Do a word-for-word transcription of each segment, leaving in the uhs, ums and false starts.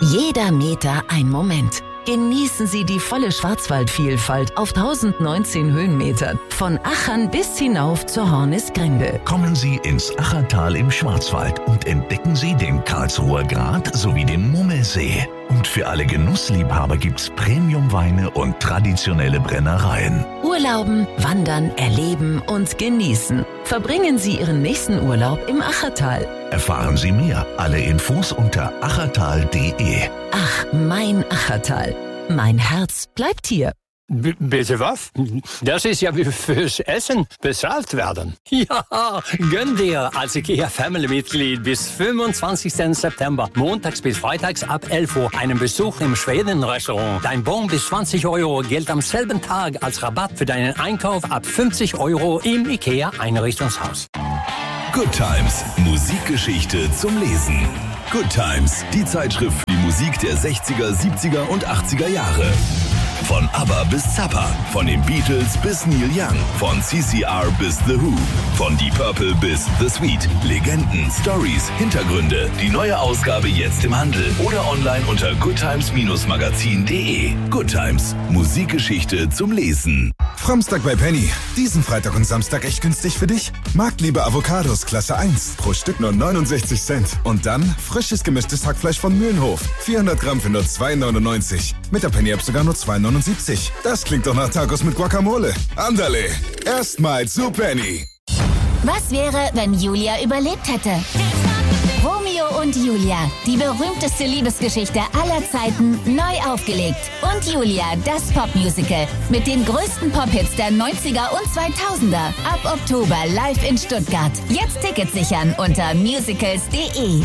Jeder Meter ein Moment. Genießen Sie die volle Schwarzwaldvielfalt auf tausendneunzehn Höhenmetern. Von Achern bis hinauf zur Hornisgrinde. Kommen Sie ins Achertal im Schwarzwald und entdecken Sie den Karlsruher Grat sowie den Mummelsee. Und für alle Genussliebhaber gibt's Premiumweine und traditionelle Brennereien. Urlauben, wandern, erleben und genießen. Verbringen Sie Ihren nächsten Urlaub im Achertal. Erfahren Sie mehr. Alle Infos unter achertal punkt de. Ach, mein Achertal. Mein Herz bleibt hier. B- bitte was? Das ist ja wie fürs Essen bezahlt werden. Ja, gönn dir als IKEA-Family-Mitglied bis fünfundzwanzigsten September, montags bis freitags ab elf Uhr, einen Besuch im Schweden-Restaurant. Dein Bon bis zwanzig Euro gilt am selben Tag als Rabatt für deinen Einkauf ab fünfzig Euro im IKEA-Einrichtungshaus. Good Times, Musikgeschichte zum Lesen. Good Times, die Zeitschrift für die Musik der sechziger, siebziger und achtziger Jahre. Von ABBA bis Zappa, von den Beatles bis Neil Young, von C C R bis The Who, von Deep Purple bis The Sweet. Legenden, Stories, Hintergründe. Die neue Ausgabe jetzt im Handel oder online unter goodtimes magazin punkt de. Good Times, Musikgeschichte zum Lesen. Framstag bei Penny. Diesen Freitag und Samstag echt günstig für dich? Marktliebe Avocados Klasse eins. Pro Stück nur neunundsechzig Cent. Und dann frisches gemischtes Hackfleisch von Mühlenhof. vierhundert Gramm für nur zwei neunundneunzig. Mit der Penny-App sogar nur zwei neunundsiebzig. Das klingt doch nach Tacos mit Guacamole. Andale. Erstmal zu Penny. Was wäre, wenn Julia überlebt hätte? Romeo und Julia, die berühmteste Liebesgeschichte aller Zeiten, neu aufgelegt. Und Julia, das Popmusical. Mit den größten Pop-Hits der neunziger und zweitausender. Ab Oktober live in Stuttgart. Jetzt Tickets sichern unter musicals punkt de.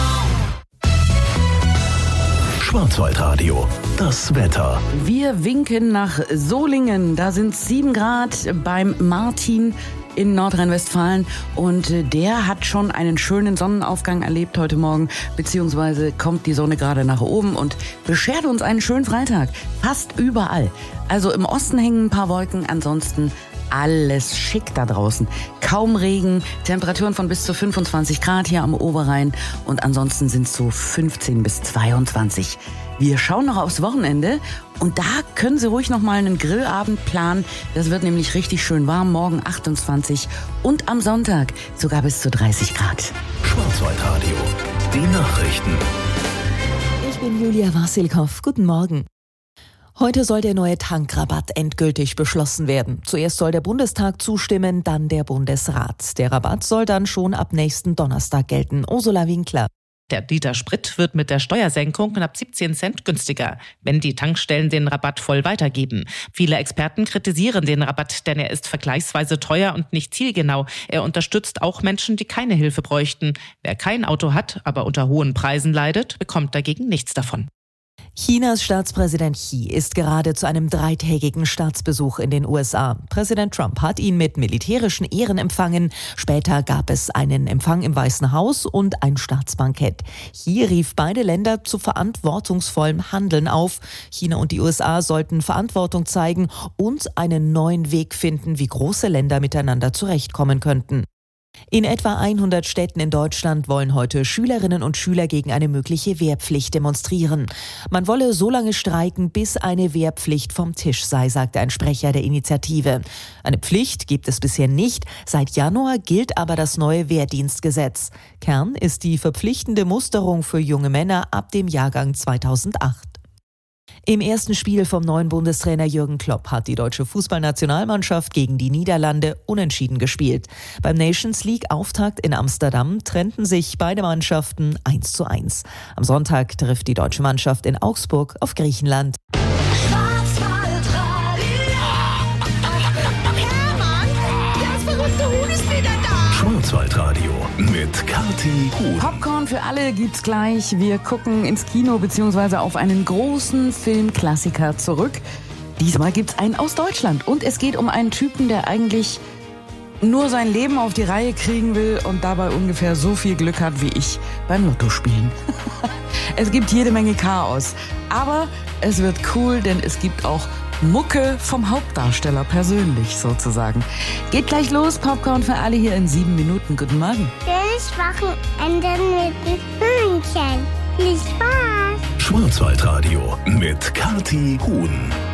Schwarzwaldradio, das Wetter. Wir winken nach Solingen. Da sind sieben Grad beim Martin in Nordrhein-Westfalen und der hat schon einen schönen Sonnenaufgang erlebt heute Morgen, beziehungsweise kommt die Sonne gerade nach oben und beschert uns einen schönen Freitag. Fast überall. Also im Osten hängen ein paar Wolken, ansonsten alles schick da draußen. Kaum Regen, Temperaturen von bis zu fünfundzwanzig Grad hier am Oberrhein und ansonsten sind es so fünfzehn bis zweiundzwanzig. Wir schauen noch aufs Wochenende und da können Sie ruhig noch mal einen Grillabend planen. Das wird nämlich richtig schön warm, morgen achtundzwanzig und am Sonntag sogar bis zu dreißig Grad. Schwarzwaldradio, die Nachrichten. Ich bin Julia Wasilkow. Guten Morgen. Heute soll der neue Tankrabatt endgültig beschlossen werden. Zuerst soll der Bundestag zustimmen, dann der Bundesrat. Der Rabatt soll dann schon ab nächsten Donnerstag gelten. Ursula Winkler. Der Liter Sprit wird mit der Steuersenkung knapp siebzehn Cent günstiger, wenn die Tankstellen den Rabatt voll weitergeben. Viele Experten kritisieren den Rabatt, denn er ist vergleichsweise teuer und nicht zielgenau. Er unterstützt auch Menschen, die keine Hilfe bräuchten. Wer kein Auto hat, aber unter hohen Preisen leidet, bekommt dagegen nichts davon. Chinas Staatspräsident Xi ist gerade zu einem dreitägigen Staatsbesuch in den U S A. Präsident Trump hat ihn mit militärischen Ehren empfangen. Später gab es einen Empfang im Weißen Haus und ein Staatsbankett. Xi rief beide Länder zu verantwortungsvollem Handeln auf. China und die U S A sollten Verantwortung zeigen und einen neuen Weg finden, wie große Länder miteinander zurechtkommen könnten. In etwa hundert Städten in Deutschland wollen heute Schülerinnen und Schüler gegen eine mögliche Wehrpflicht demonstrieren. Man wolle so lange streiken, bis eine Wehrpflicht vom Tisch sei, sagte ein Sprecher der Initiative. Eine Pflicht gibt es bisher nicht. Seit Januar gilt aber das neue Wehrdienstgesetz. Kern ist die verpflichtende Musterung für junge Männer ab dem Jahrgang zweitausendacht. Im ersten Spiel vom neuen Bundestrainer Jürgen Klopp hat die deutsche Fußballnationalmannschaft gegen die Niederlande unentschieden gespielt. Beim Nations League-Auftakt in Amsterdam trennten sich beide Mannschaften eins zu eins. Am Sonntag trifft die deutsche Mannschaft in Augsburg auf Griechenland. Schwarzwaldradio mit Kathi Huhn. Popcorn für alle gibt's gleich. Wir gucken ins Kino bzw. auf einen großen Filmklassiker zurück. Diesmal gibt's einen aus Deutschland und es geht um einen Typen, der eigentlich nur sein Leben auf die Reihe kriegen will und dabei ungefähr so viel Glück hat wie ich beim Lottospielen. Es gibt jede Menge Chaos, aber es wird cool, denn es gibt auch Mucke vom Hauptdarsteller persönlich sozusagen. Geht gleich los, Popcorn für alle hier in sieben Minuten. Guten Morgen. Schönes Wochenende mit den Hühnchen. Viel Spaß. Schwarzwaldradio mit Kathi Huhn.